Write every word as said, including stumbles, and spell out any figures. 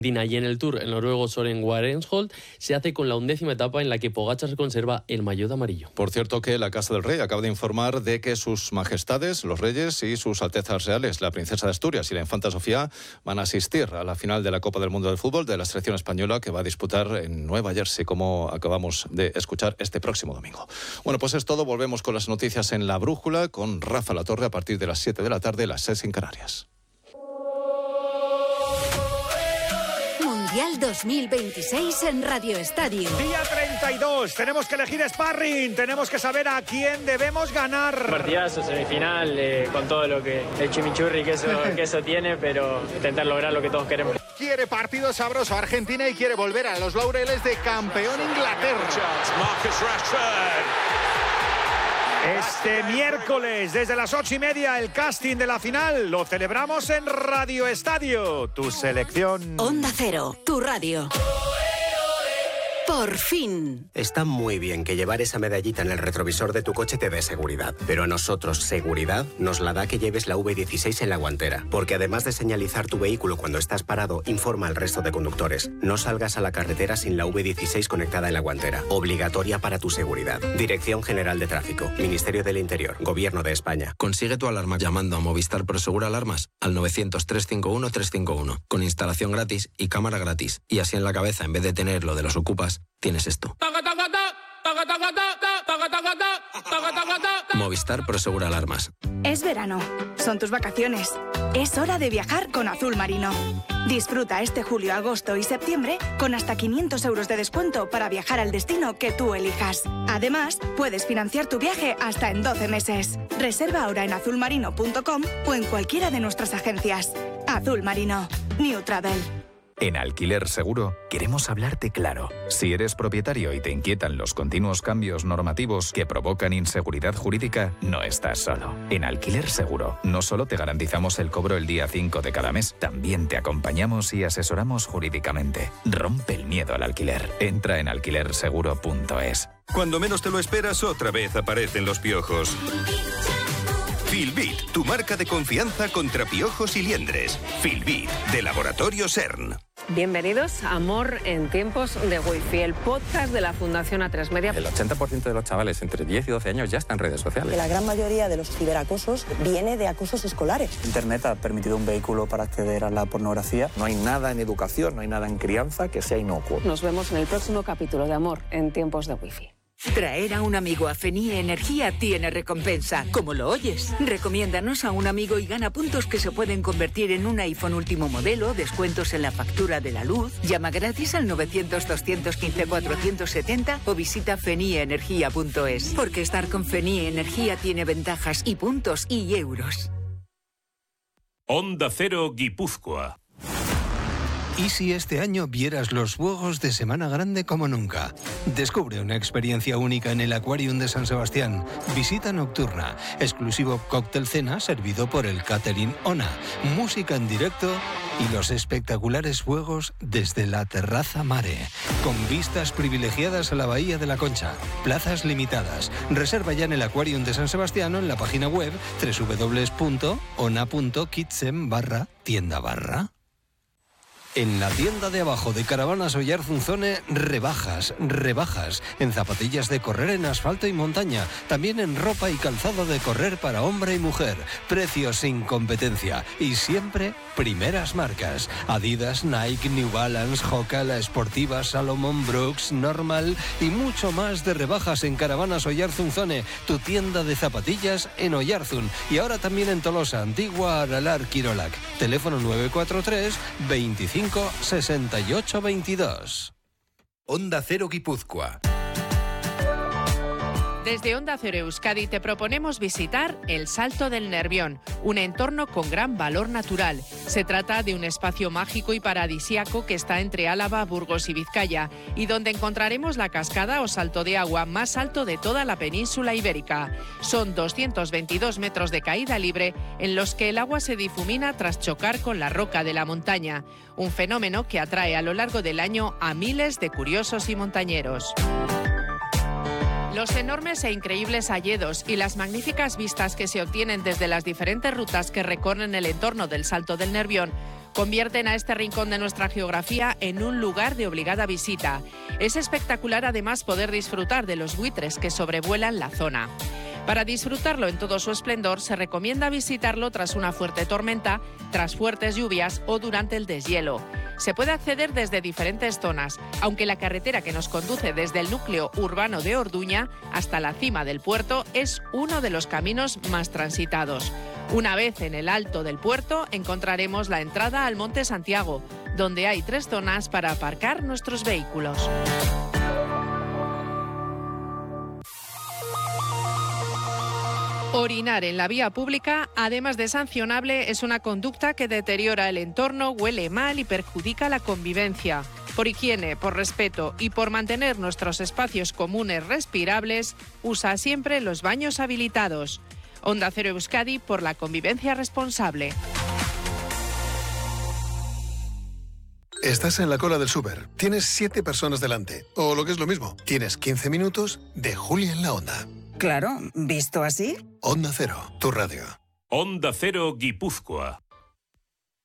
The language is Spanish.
Y en el Tour, el noruego Søren Warensholt se hace con la undécima etapa en la que Pogačar se conserva el maillot amarillo. Por cierto que la Casa del Rey acaba de informar de que sus majestades, los reyes y sus altezas reales, la princesa de Asturias y la infanta Sofía, van a asistir a la final de la Copa del Mundo del Fútbol de la selección española que va a disputar en Nueva Jersey, como acabamos de escuchar este próximo domingo. Bueno, pues es todo. Volvemos con las noticias en La Brújula con Rafa Latorre a partir de las siete de la tarde, las seis en Canarias. Mundial dos mil veintiséis en Radio Estadio. Día treinta y dos, tenemos que elegir sparring, tenemos que saber a quién debemos ganar. Partidazo, semifinal, eh, con todo lo que el chimichurri que eso, que eso tiene, pero intentar lograr lo que todos queremos. Quiere partido sabroso Argentina y quiere volver a los laureles de campeón Inglaterra. Marcus Rashford. Este miércoles, desde las ocho y media, el casting de la final lo celebramos en Radio Estadio. Tu selección. Onda Cero, tu radio. Por fin. Está muy bien que llevar esa medallita en el retrovisor de tu coche te dé seguridad, pero a nosotros seguridad nos la da que lleves la V dieciséis en la guantera, porque además de señalizar tu vehículo cuando estás parado, informa al resto de conductores. No salgas a la carretera sin la V dieciséis conectada en la guantera, obligatoria para tu seguridad. Dirección General de Tráfico, Ministerio del Interior, Gobierno de España. Consigue tu alarma llamando a Movistar Prosegur Alarmas al novecientos, trescientos cincuenta y uno, trescientos cincuenta y uno, con instalación gratis y cámara gratis. Y así en la cabeza, en vez de tener lo de los ocupas, tienes esto. Movistar Prosegur Alarmas. Es verano, son tus vacaciones. Es hora de viajar con Azul Marino. Disfruta este julio, agosto y septiembre con hasta quinientos euros de descuento para viajar al destino que tú elijas. Además, puedes financiar tu viaje hasta en doce meses. Reserva ahora en azul marino punto com o en cualquiera de nuestras agencias. Azul Marino. New Travel. En Alquiler Seguro queremos hablarte claro. Si eres propietario y te inquietan los continuos cambios normativos que provocan inseguridad jurídica, no estás solo. En Alquiler Seguro no solo te garantizamos el cobro el día cinco de cada mes, también te acompañamos y asesoramos jurídicamente. Rompe el miedo al alquiler. Entra en alquiler seguro punto es. Cuando menos te lo esperas, otra vez aparecen los piojos. Filbit, tu marca de confianza contra piojos y liendres. Filbit, de Laboratorio CERN. Bienvenidos a Amor en tiempos de Wi-Fi, el podcast de la Fundación A tres Media. El ochenta por ciento de los chavales entre diez y doce años ya están en redes sociales. La gran mayoría de los ciberacosos viene de acosos escolares. Internet ha permitido un vehículo para acceder a la pornografía. No hay nada en educación, no hay nada en crianza que sea inocuo. Nos vemos en el próximo capítulo de Amor en tiempos de Wi-Fi. Traer a un amigo a Fenie Energía tiene recompensa. ¿Cómo lo oyes? Recomiéndanos a un amigo y gana puntos que se pueden convertir en un iPhone último modelo, descuentos en la factura de la luz. Llama gratis al novecientos, doscientos quince, cuatrocientos setenta o visita fenie energía punto es. Porque estar con Fenie Energía tiene ventajas y puntos y euros. Onda Cero Guipúzcoa. ¿Y si este año vieras los fuegos de Semana Grande como nunca? Descubre una experiencia única en el Aquarium de San Sebastián. Visita nocturna, exclusivo cóctel cena servido por el catering ONA, música en directo y los espectaculares fuegos desde la terraza Mare, con vistas privilegiadas a la Bahía de la Concha. Plazas limitadas. Reserva ya en el Aquarium de San Sebastián o en la página web doble u doble u doble u punto ona punto kitsen barra tienda barra. En la tienda de abajo de Caravanas Oyarzunzone, rebajas, rebajas. En zapatillas de correr en asfalto y montaña. También en ropa y calzado de correr para hombre y mujer. Precios sin competencia. Y siempre primeras marcas. Adidas, Nike, New Balance, Hoka, La Esportiva, Salomon, Brooks, Normal y mucho más de rebajas en Caravanas Oyarzunzone. Tu tienda de zapatillas en Oyarzun. Y ahora también en Tolosa, Antigua, Aralar, Quirolac. Teléfono nueve cuatro tres, veinticinco, sesenta y ocho, veintidós. Onda Cero Guipúzcoa. Desde Onda Cero Euskadi te proponemos visitar el Salto del Nervión, un entorno con gran valor natural. Se trata de un espacio mágico y paradisíaco que está entre Álava, Burgos y Vizcaya, y donde encontraremos la cascada o salto de agua más alto de toda la península ibérica. Son doscientos veintidós metros de caída libre en los que el agua se difumina tras chocar con la roca de la montaña, un fenómeno que atrae a lo largo del año a miles de curiosos y montañeros. Los enormes e increíbles hayedos y las magníficas vistas que se obtienen desde las diferentes rutas que recorren el entorno del Salto del Nervión convierten a este rincón de nuestra geografía en un lugar de obligada visita. Es espectacular además poder disfrutar de los buitres que sobrevuelan la zona. Para disfrutarlo en todo su esplendor, se recomienda visitarlo tras una fuerte tormenta, tras fuertes lluvias o durante el deshielo. Se puede acceder desde diferentes zonas, aunque la carretera que nos conduce desde el núcleo urbano de Orduña hasta la cima del puerto es uno de los caminos más transitados. Una vez en el alto del puerto, encontraremos la entrada al Monte Santiago, donde hay tres zonas para aparcar nuestros vehículos. Orinar en la vía pública, además de sancionable, es una conducta que deteriora el entorno, huele mal y perjudica la convivencia. Por higiene, por respeto y por mantener nuestros espacios comunes respirables, usa siempre los baños habilitados. Onda Cero Euskadi por la convivencia responsable. Estás en la cola del súper, tienes siete personas delante, o lo que es lo mismo, tienes quince minutos de Julia en la Onda. Claro, ¿visto así? Onda Cero, tu radio. Onda Cero Guipúzcoa.